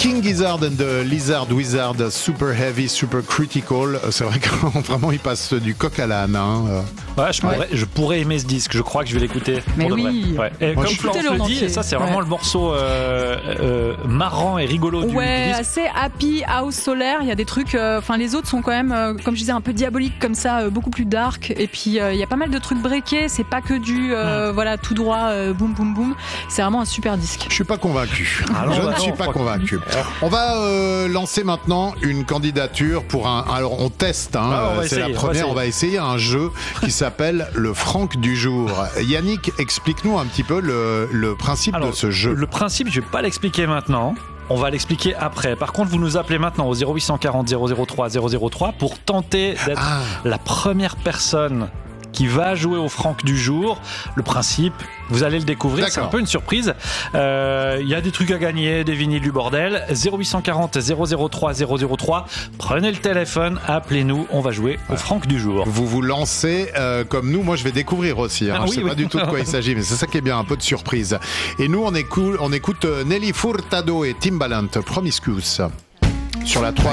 King Gizzard and the Lizard Wizard, Super Heavy, Super Critical. C'est vrai que vraiment il passe du coq à l'âne. Ouais, je pourrais aimer ce disque. Je crois que je vais l'écouter. Mais pour de oui. vrai. Ouais. Et Moi, comme Florence le dit, ça c'est vraiment le morceau marrant et rigolo du disque. Assez happy, house solaire. Il y a des trucs. Enfin, les autres sont quand même, comme je disais, un peu diaboliques comme ça, beaucoup plus dark. Et puis il y a pas mal de trucs breakés. C'est pas que du tout droit, boum boum boum. C'est vraiment un super disque. Je suis pas convaincu. Je ne suis pas convaincu. On va lancer maintenant une candidature pour un. Alors on teste. C'est la première. On va essayer un jeu qui s'appelle le Franck du jour. Yannick, explique-nous un petit peu le principe de ce jeu. Le principe, je vais pas l'expliquer maintenant. On va l'expliquer après. Par contre, vous nous appelez maintenant au 0840 003 003 pour tenter d'être la première personne qui va jouer au Franck du jour. Le principe, vous allez le découvrir, c'est un peu une surprise. Il y a des trucs à gagner, des vinyles du bordel. 0840 003 003. Prenez le téléphone, appelez-nous, on va jouer au Franck du jour. Vous vous lancez comme nous, moi je vais découvrir aussi. Je sais pas du tout de quoi il s'agit, mais c'est ça qui est bien, un peu de surprise. Et nous, on écoute Nelly Furtado et Timbaland, Promiscuous, sur la 3.